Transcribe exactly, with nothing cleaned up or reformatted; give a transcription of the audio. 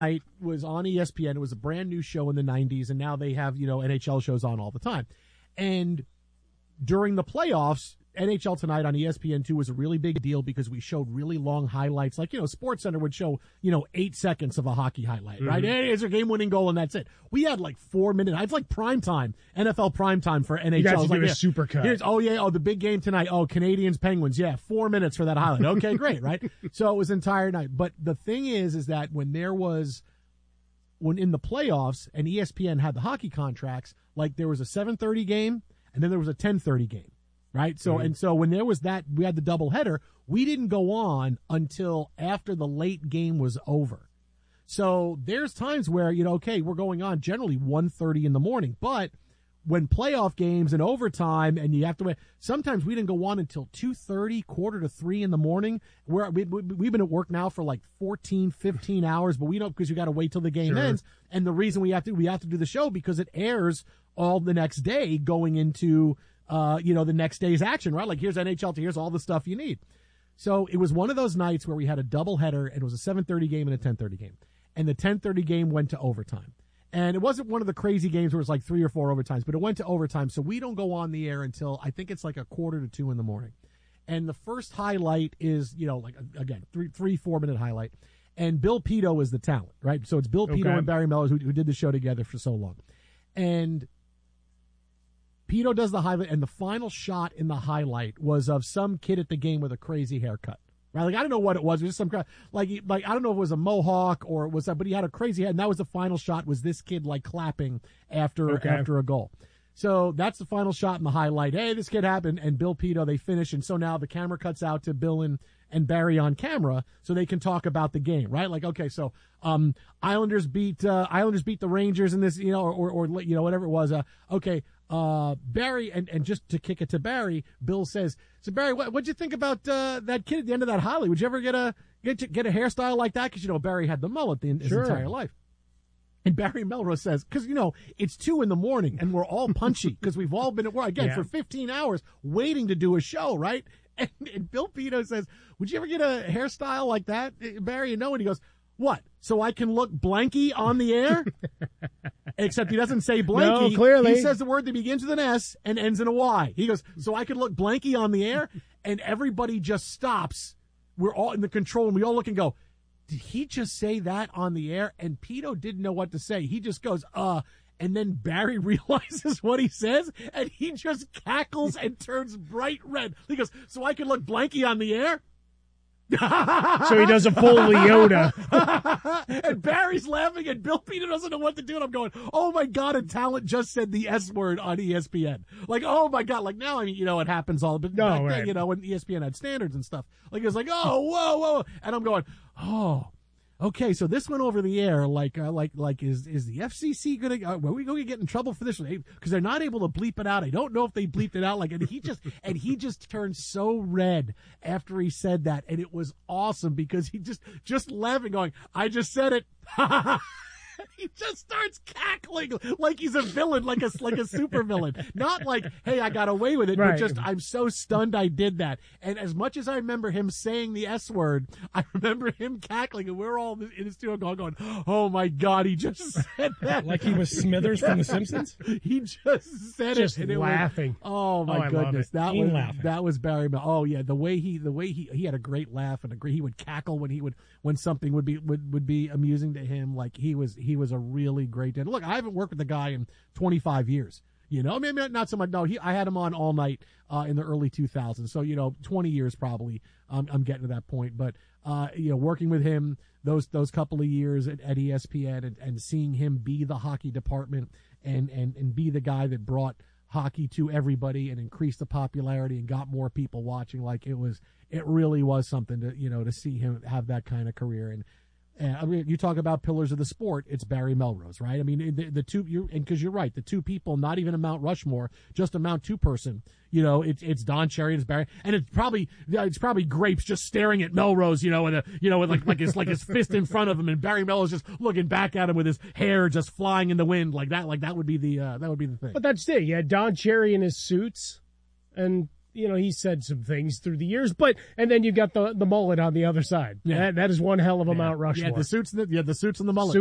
Night was on E S P N. It was a brand new show in the nineties, and now they have, you know, N H L shows on all the time. And during the playoffs, N H L Tonight on E S P N two was a really big deal because we showed really long highlights. Like, you know, SportsCenter would show, you know, eight seconds of a hockey highlight, mm-hmm. right? Hey, it's a game-winning goal, and that's it. We had like four minutes. It's like prime time, N F L prime time for N H L. You guys like, do a yeah, super cut. Here's, oh, yeah, oh, the big game tonight. Oh, Canadians, Penguins. Yeah, four minutes for that highlight. Okay, great, right? So it was entire night. But the thing is, is that when there was, when in the playoffs and E S P N had the hockey contracts, like there was a seven thirty game and then there was a ten thirty game. Right. So, mm-hmm. and so when there was that, we had the doubleheader, we didn't go on until after the late game was over. So there's times where, you know, okay, we're going on generally one thirty in the morning, but when playoff games and overtime and you have to wait, sometimes we didn't go on until two thirty, quarter to three in the morning. We're, we, we, we've been at work now for like fourteen, fifteen hours, but we don't, because you got to wait till the game sure. ends. And the reason we have to, we have to do the show because it airs all the next day going into, Uh, you know, the next day's action, right? Like, here's N H L, here's all the stuff you need. So it was one of those nights where we had a doubleheader, and it was a seven thirty game and a ten thirty game. And the ten thirty game went to overtime. And it wasn't one of the crazy games where it was like three or four overtimes, but it went to overtime. So we don't go on the air until I think it's like a quarter to two in the morning. And the first highlight is, you know, like, again, three, three, four minute highlight. And Bill Pito is the talent, right? So it's Bill Pito okay. and Barry Melrose who, who did the show together for so long. And Pito does the highlight, and the final shot in the highlight was of some kid at the game with a crazy haircut. Right? Like, I don't know what it was. It was just some kind like, like, I don't know if it was a mohawk or it was that, but he had a crazy head. And that was the final shot, was this kid like clapping after, okay. after a goal. So that's the final shot in the highlight. Hey, this kid happened, and Bill Pito, they finish. And so now the camera cuts out to Bill and, and Barry on camera so they can talk about the game, right? Like, okay, so, um, Islanders beat, uh, Islanders beat the Rangers in this, you know, or, or, or you know, whatever it was. Uh, okay. Uh, Barry, and, and just to kick it to Barry, Bill says, so Barry, what, what'd you think about, uh, that kid at the end of that highlight? Would you ever get a, get, get a hairstyle like that? Cause, you know, Barry had the mullet the, his sure. entire life. And Barry Melrose says, because, you know, it's two in the morning and we're all punchy because we've all been at work, again, yeah. for fifteen hours waiting to do a show, right? And, and Bill Pito says, would you ever get a hairstyle like that, Barry? And no, and he goes, what? So I can look blanky on the air? Except he doesn't say blanky. No, clearly. He says the word that begins with an S and ends in a Y. He goes, so I can look blanky on the air? And everybody just stops. We're all in the control, and we all look and go, did he just say that on the air? And Pito didn't know what to say. He just goes, uh, and then Barry realizes what he says, and he just cackles and turns bright red. He goes, so I can look blanky on the air? So he does a full Leota. And Barry's laughing, and Bill Pito doesn't know what to do. And I'm going, oh, my God, a talent just said the S word on E S P N. Like, oh, my God. Like, now, I mean, you know, it happens all, but no, back right. then, you know, when E S P N had standards and stuff. Like, it was like, oh, whoa, whoa. And I'm going, oh. Okay, so this went over the air. Like, uh, like, like, is is the F C C gonna? Uh, are we going to get in trouble for this? Because they're not able to bleep it out. I don't know if they bleeped it out. Like, and he just and he just turned so red after he said that, and it was awesome because he just just laughing, going, "I just said it." He just starts cackling like he's a villain, like a like a super villain. Not like, hey, I got away with it, right. but just I'm so stunned I did that. And as much as I remember him saying the S word, I remember him cackling, and we're all in the studio going, going, oh my God, he just said that. Like he was Smithers from The Simpsons? He just said just it. And laughing. It was, oh my oh, goodness. That Keen was laughing. that was Barry Mel. Oh yeah, the way he the way he he had a great laugh and a great, he would cackle when he would when something would be would, would be amusing to him. Like he was he was a really great dad. Look, I haven't worked with the guy in twenty-five years. You know, I mean, not so much. No, he, I had him on all night uh, in the early two thousands. So, you know, twenty years probably. Um, I'm getting to that point. But, uh, you know, working with him those those couple of years at, at E S P N and, and seeing him be the hockey department and, and, and be the guy that brought hockey to everybody and increased the popularity and got more people watching. Like it was, it really was something to, you know, to see him have that kind of career. And, And I mean, you talk about pillars of the sport, it's Barry Melrose, right? I mean, the, the two, you and because you're right, the two people, not even a Mount Rushmore, just a Mount Two person. You know, it's it's Don Cherry and it's Barry, and it's probably it's probably Grapes just staring at Melrose, you know, with a you know with like like his like his fist in front of him, and Barry Melrose just looking back at him with his hair just flying in the wind like that. Like that would be the uh, that would be the thing. But that's it. You had Don Cherry in his suits, and you know, he said some things through the years, but and then you got the the mullet on the other side. Yeah. That, that is one hell of a yeah. Mount Rushmore. Yeah, the suits, and the, yeah, the suits and the mullet.